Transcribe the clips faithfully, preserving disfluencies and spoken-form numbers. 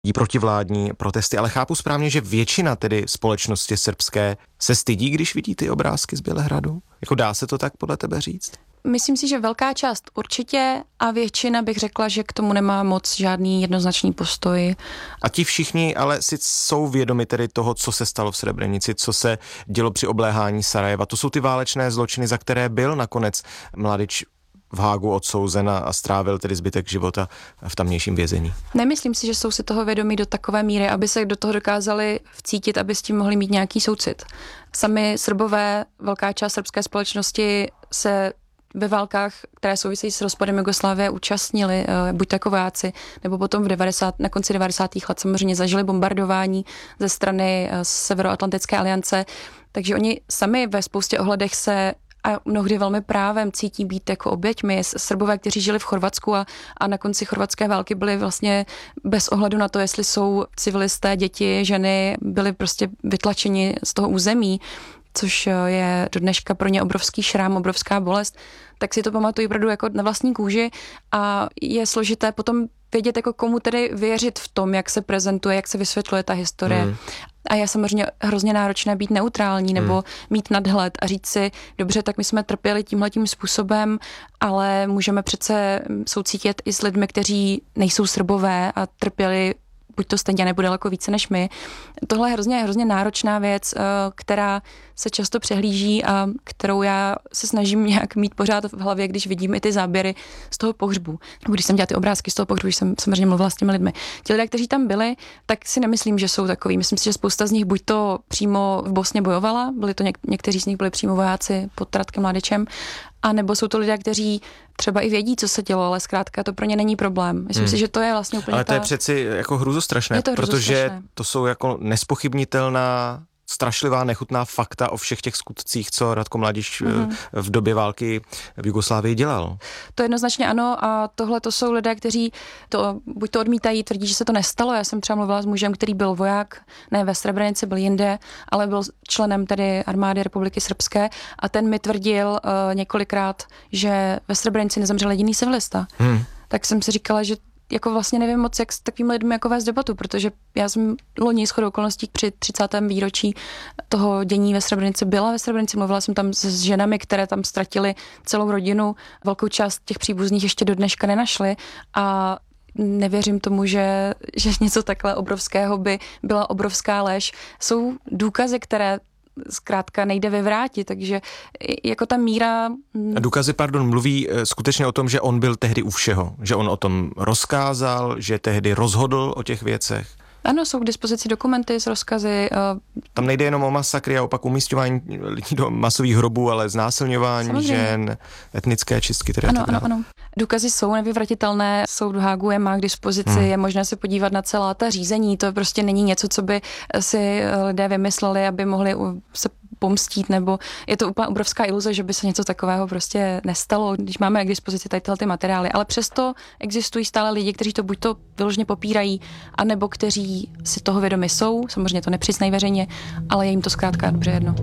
protivládní protesty, ale chápu správně, že většina tedy společnosti srbské se stydí, když vidí ty obrázky z Bělehradu? Jako dá se to tak podle tebe říct? Myslím si, že velká část určitě a většina bych řekla, že k tomu nemá moc žádný jednoznačný postoj. A ti všichni ale si jsou vědomi tedy toho, co se stalo v Srebrenici, co se dělo při obléhání Sarajeva. To jsou ty válečné zločiny, za které byl nakonec Mladič v Hágu odsouzen a strávil tedy zbytek života v tamnějším vězení. Nemyslím si, že jsou si toho vědomí do takové míry, aby se do toho dokázali vcítit, aby s tím mohli mít nějaký soucit. Sami Srbové, velká část srbské společnosti se ve válkách, které souvisejí s rozpadem Jugoslávie, účastnili, buď jako vojáci, nebo potom v devadesátých na konci devadesátých let samozřejmě zažili bombardování ze strany Severoatlantické aliance, takže oni sami ve spoustě ohledech se a mnohdy velmi právem cítí být jako oběťmi. Srbové, kteří žili v Chorvatsku a, a na konci chorvatské války byli vlastně bez ohledu na to, jestli jsou civilisté, děti, ženy, byli prostě vytlačeni z toho území, což je do dneška pro ně obrovský šrám, obrovská bolest, tak si to pamatují opravdu jako na vlastní kůži a je složité potom vědět, jako komu tedy věřit v tom, jak se prezentuje, jak se vysvětluje ta historie. Hmm. A je samozřejmě hrozně náročné být neutrální nebo hmm. mít nadhled a říct si, dobře, tak my jsme trpěli tímhletím způsobem, ale můžeme přece soucítit i s lidmi, kteří nejsou Srbové a trpěli buď to stejně nebo daleko více než my. Tohle je hrozně, hrozně náročná věc, která se často přehlíží a kterou já se snažím nějak mít pořád v hlavě, když vidím i ty záběry z toho pohřbu. Nebo když jsem dělala ty obrázky z toho pohřbu, když jsem samozřejmě mluvila s těmi lidmi. Ti lidé, kteří tam byli, tak si nemyslím, že jsou takový. Myslím si, že spousta z nich buď to přímo v Bosně bojovala, byli to něk- někteří z nich byli přímo vojáci pod Radkem Mladičem, a nebo jsou to lidé, kteří třeba i vědí, co se dělo, ale zkrátka to pro ně není problém. Myslím hmm. si, že to je vlastně úplně Ale to ta... je přeci jako hrůzostrašné, to protože to jsou jako nespochybnitelná, strašlivá, nechutná fakta o všech těch skutcích, co Radko Mladič mm-hmm. v době války v Jugoslávii dělal. To jednoznačně ano a tohle to jsou lidé, kteří to buď to odmítají, tvrdí, že se to nestalo. Já jsem třeba mluvila s mužem, který byl voják, ne ve Srebrenici, byl jinde, ale byl členem tedy armády Republiky Srbské a ten mi tvrdil uh, několikrát, že ve Srebrenici nezemřel jediný civilista. Hmm. Tak jsem si říkala, že jako vlastně nevím moc, jak s takovými lidmi jako vést debatu, protože já jsem loni shodou okolností při třicátém výročí toho dění ve Srebrenici byla ve Srebrenici, mluvila jsem tam s ženami, které tam ztratily celou rodinu, velkou část těch příbuzných ještě do dneška nenašli a nevěřím tomu, že, že něco takhle obrovského by byla obrovská lež. Jsou důkazy, které zkrátka nejde vyvrátit, takže jako ta míra... A důkazy, pardon, mluví skutečně o tom, že on byl tehdy u všeho, že on o tom rozkázal, že tehdy rozhodl o těch věcech. Ano, jsou k dispozici dokumenty s rozkazy. Uh... Tam nejde jenom o masakry a opak umísťování lidí do masových hrobů, ale znásilňování Samozřejmě. žen, etnické čistky. Tedy ano, ano, ano. Důkazy jsou nevyvratitelné, soud v Hágu je má k dispozici, hmm. je možné se podívat na celá ta řízení, to prostě není něco, co by si lidé vymysleli, aby mohli se pomstít, nebo je to úplně obrovská iluze, že by se něco takového prostě nestalo, když máme k dispozici tady tyhle ty materiály. Ale přesto existují stále lidi, kteří to buď to vyloženě popírají, anebo kteří si toho vědomi jsou, samozřejmě to nepřiznají veřejně, ale je jim to zkrátka dobře jedno.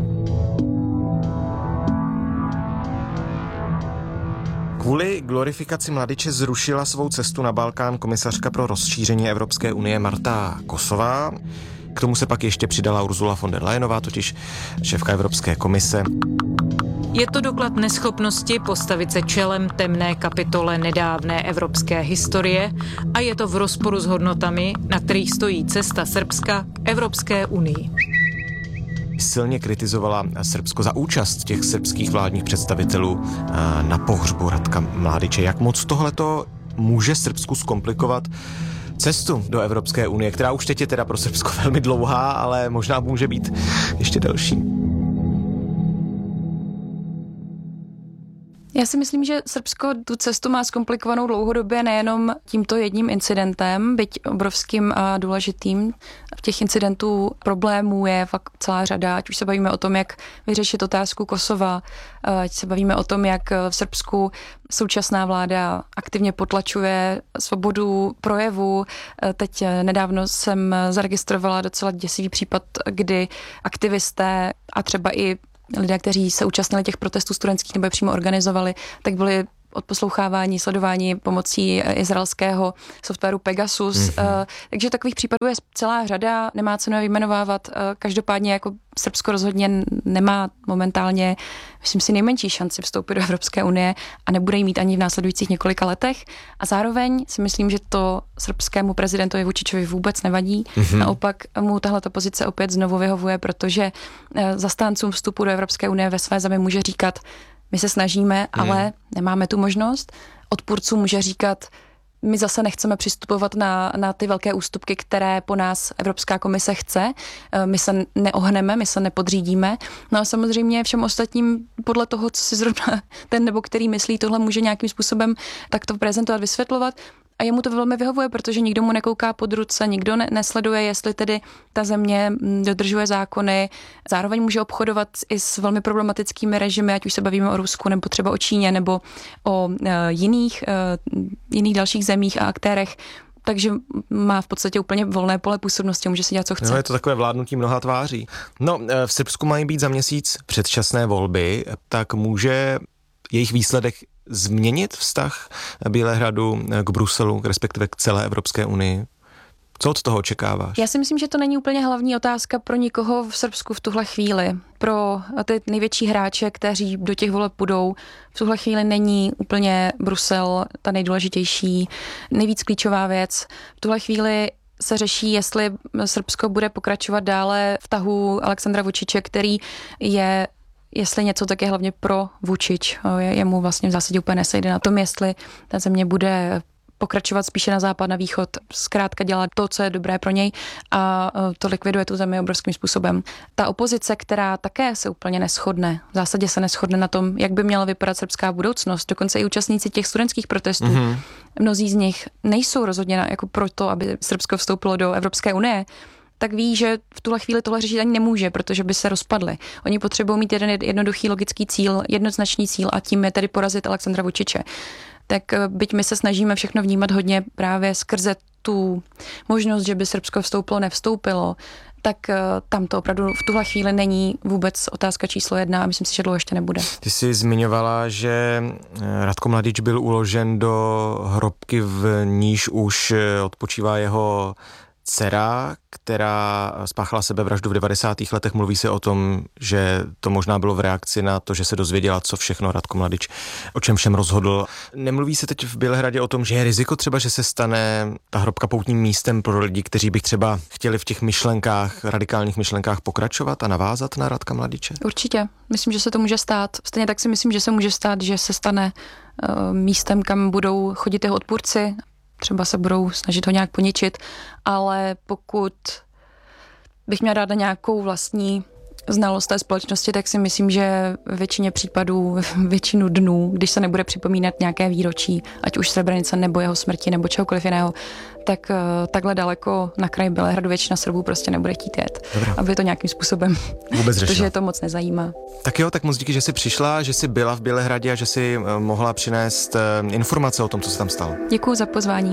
Kvůli glorifikaci Mladiče zrušila svou cestu na Balkán komisařka pro rozšíření Evropské unie Marta Kosová. K tomu se pak ještě přidala Ursula von der Leyenová, totiž šéfka Evropské komise. Je to doklad neschopnosti postavit se čelem temné kapitole nedávné evropské historie a je to v rozporu s hodnotami, na kterých stojí cesta Srbska k Evropské unii. Silně kritizovala Srbsko za účast těch srbských vládních představitelů na pohřbu Radka Mladiče. Jak moc tohleto může Srbsku zkomplikovat cestu do Evropské unie, která už teď je teda pro Srbsko velmi dlouhá, ale možná může být ještě delší. Já si myslím, že Srbsko tu cestu má zkomplikovanou dlouhodobě nejenom tímto jedním incidentem, byť obrovským a důležitým. V těch incidentů problémů je fakt celá řada, ať už se bavíme o tom, jak vyřešit otázku Kosova, ať se bavíme o tom, jak v Srbsku současná vláda aktivně potlačuje svobodu projevu. Teď nedávno jsem zaregistrovala docela děsivý případ, kdy aktivisté a třeba i lidé, kteří se účastnili těch protestů studentských nebo je přímo organizovali, tak byli odposlouchávání, sledování pomocí izraelského softwaru Pegasus. Mm-hmm. Takže takových případů je celá řada, nemá cenu je vyjmenovávat. Každopádně jako Srbsko rozhodně nemá momentálně, myslím si, nejmenší šanci vstoupit do Evropské unie a nebude jí mít ani v následujících několika letech. A zároveň si myslím, že to srbskému prezidentovi Vučičovi vůbec nevadí. Mm-hmm. Naopak mu tahleta pozice opět znovu vyhovuje, protože zastáncům vstupu do Evropské unie ve své zemi může říkat, my se snažíme, mm. ale nemáme tu možnost. Odpůrcům může říkat, my zase nechceme přistupovat na, na ty velké ústupky, které po nás Evropská komise chce. My se neohneme, my se nepodřídíme. No a samozřejmě všem ostatním podle toho, co si zrovna ten nebo který myslí, tohle může nějakým způsobem takto prezentovat, vysvětlovat. A jemu to velmi vyhovuje, protože nikdo mu nekouká pod ruce, nikdo ne- nesleduje, jestli tedy ta země dodržuje zákony. Zároveň může obchodovat i s velmi problematickými režimy, ať už se bavíme o Rusku, nebo třeba o Číně, nebo o uh, jiných, uh, jiných dalších zemích a aktérech. Takže má v podstatě úplně volné pole působnosti, může si dělat, co chce. No, je to takové vládnutí mnoha tváří. No, v Srbsku mají být za měsíc předčasné volby, tak může jejich výsledek změnit vztah Bělehradu k Bruselu, respektive k celé Evropské unii? Co od toho očekáváš? Já si myslím, že to není úplně hlavní otázka pro nikoho v Srbsku v tuhle chvíli. Pro ty největší hráče, kteří do těch voleb půjdou, v tuhle chvíli není úplně Brusel ta nejdůležitější, nejvíc klíčová věc. V tuhle chvíli se řeší, jestli Srbsko bude pokračovat dále v tahu Alexandra Vučiče, který je jestli něco, tak je hlavně pro Vučič. Jemu vlastně v zásadě úplně nesejde na tom, jestli ta země bude pokračovat spíše na západ, na východ, zkrátka dělat to, co je dobré pro něj a to likviduje tu zemi obrovským způsobem. Ta opozice, která také se úplně neshodne, v zásadě se neshodne na tom, jak by měla vypadat srbská budoucnost, dokonce i účastníci těch studentských protestů, mm-hmm. mnozí z nich nejsou rozhodně jako proto, aby Srbsko vstoupilo do Evropské unie, tak ví, že v tuhle chvíli tohle řešit ani nemůže, protože by se rozpadly. Oni potřebují mít jeden jednoduchý logický cíl, jednoznačný cíl a tím je tedy porazit Alexandra Vučiče. Tak byť my se snažíme všechno vnímat hodně právě skrze tu možnost, že by Srbsko vstoupilo, nevstoupilo, tak tam to opravdu v tuhle chvíli není vůbec otázka číslo jedna a myslím si, že dlouho ještě nebude. Ty jsi zmiňovala, že Ratko Mladič byl uložen do hrobky, v níž už odpočívá jeho dcera, která spáchala sebevraždu v devadesátých letech. Mluví se o tom, že to možná bylo v reakci na to, že se dozvěděla, co všechno Ratko Mladič o čem všem rozhodl. Nemluví se teď v Bělehradě o tom, že je riziko třeba, že se stane ta hrobka poutním místem pro lidi, kteří by třeba chtěli v těch myšlenkách, radikálních myšlenkách pokračovat a navázat na Ratka Mladiče? Určitě. Myslím, že se to může stát. Stejně tak si myslím, že se může stát, že se stane uh, místem, kam budou chodit jeho odpůrci, třeba se budou snažit ho nějak poničit, ale pokud bych měla dát na nějakou vlastní znalost té společnosti, tak si myslím, že většině případů, většinu dnů, když se nebude připomínat nějaké výročí, ať už Srebrenice nebo jeho smrti nebo čehokoliv jiného, tak takhle daleko na kraji Bělehradu většina Srbů prostě nebude chtít jet. Dobrá. Aby to nějakým způsobem, vůbec protože je to moc nezajímá. Tak jo, tak moc díky, že jsi přišla, že jsi byla v Bělehradě a že jsi mohla přinést informace o tom, co se tam stalo. Děkuju za pozvání.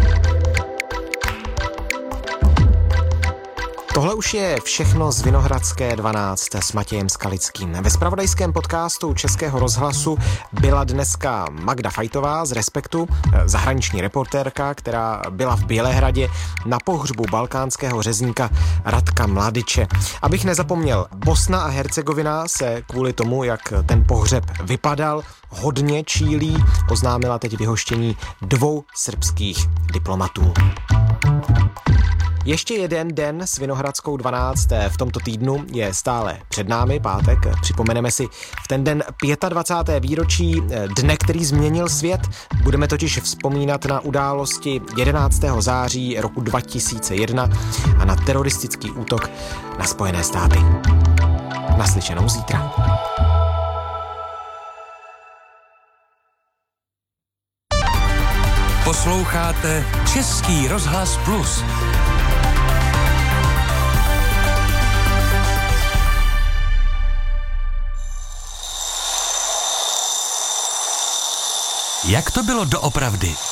Tohle už je všechno z Vinohradské dvanáct s Matějem Skalickým. Ve zpravodajském podcastu Českého rozhlasu byla dneska Magda Fajtová z Respektu, zahraniční reportérka, která byla v Bělehradě na pohřbu balkánského řezníka Ratka Mladiče. Abych nezapomněl, Bosna a Hercegovina se kvůli tomu, jak ten pohřeb vypadal, hodně čílí, oznámila teď vyhoštění dvou srbských diplomatů. Ještě jeden den s Vinohradskou dvanáct v tomto týdnu je stále před námi, pátek. Připomeneme si v ten den dvacátého pátého výročí dne, který změnil svět. Budeme totiž vzpomínat na události jedenáctého září roku dva tisíce jedna a na teroristický útok na Spojené státy. Naslyšenou zítra. Posloucháte Český rozhlas Plus. Jak to bylo doopravdy?